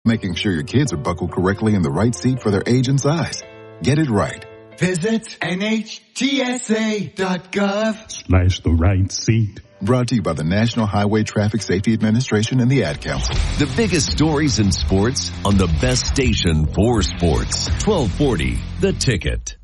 Making sure your kids are buckled correctly in the right seat for their age and size. Get it right. Visit NHTSA.gov/the right seat. Brought to you by the National Highway Traffic Safety Administration and the Ad Council. The biggest stories in sports on the best station for sports. 1240, The Ticket.